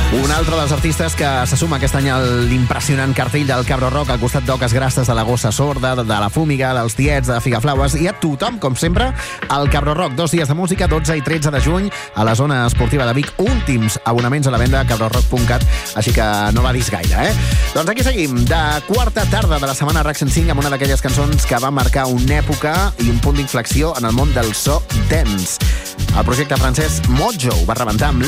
Un altre dels artistes que se suma aquest any a l'impressionant cartell del Cabro Rock, al costat d'Oques Grasses, de la Gossa Sorda, de la Fúmiga, dels Tiets, de Figaflaues, i a tothom, com sempre, al Cabro Rock. 2 dies de música, 12 i 13 de juny, a la zona esportiva de Vic. Últims abonaments a la venda a cabrorock.cat, així que no va dir gaire, eh? Doncs aquí seguim, de quarta tarda de la setmana RAC 105, amb una d'aquelles cançons que va marcar una època i un punt d'inflexió en el món del so dance. El projecte francès Mojo va rebentar amb